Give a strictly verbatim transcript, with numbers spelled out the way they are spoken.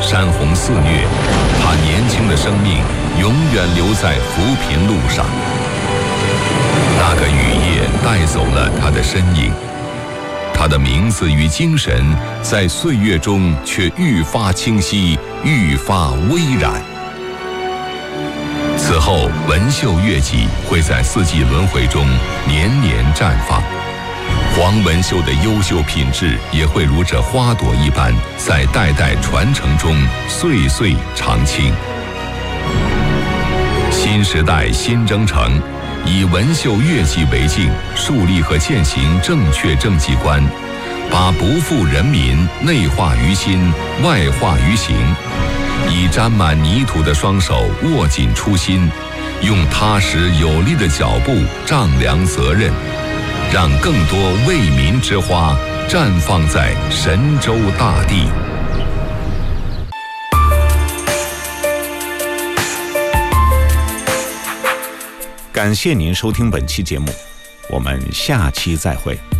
山洪肆虐，他年轻的生命永远留在扶贫路上。那个雨夜带走了他的身影，他的名字与精神在岁月中却愈发清晰，愈发微然。此后，文秀乐伎会在四季轮回中年年绽放，黄文秀的优秀品质也会如这花朵一般，在代代传承中岁岁常青。新时代新征程，以文秀乐伎为镜，树立和践行正确政绩观，把不负人民内化于心，外化于行，以沾满泥土的双手握紧初心，用踏实有力的脚步丈量责任，让更多为民之花绽放在神州大地。 感谢您收听本期节目，我们下期再会。